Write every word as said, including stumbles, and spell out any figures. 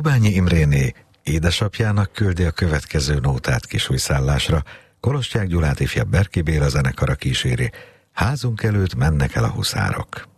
Dobányi Imréné édesapjának küldi a következő nótát Kisújszállásra, Kolostyák Gyulát ifjabb Berki Béla zenekara kíséri, házunk előtt mennek el a huszárok.